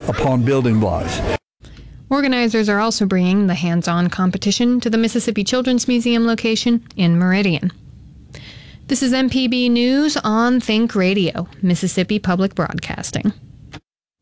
upon building blocks. Organizers are also bringing the hands-on competition to the Mississippi Children's Museum location in Meridian. This is MPB News on Think Radio, Mississippi Public Broadcasting.